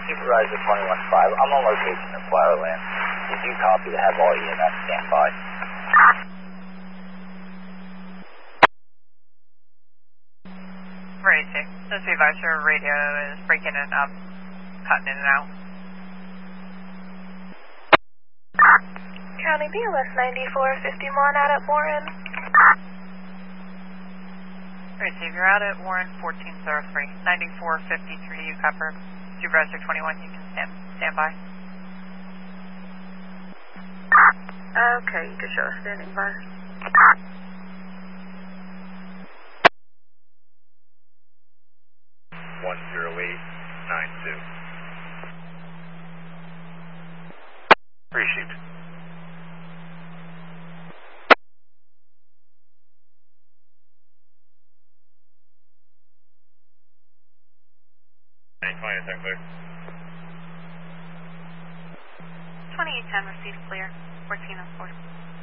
Supervisor 21-5, I'm on location in Flowerland. Did you copy to have all EMS stand by? Ready to. The supervisor radio is breaking it up, cutting in and out. County BLS 9451 out at Warren. Ready to. You're out at Warren 1403, 9453, you cover. Supervisor 21, you can stand by. Okay, you can show us standing by. Appreciate it. Fine, is that clear? 2810 received clear, 1404.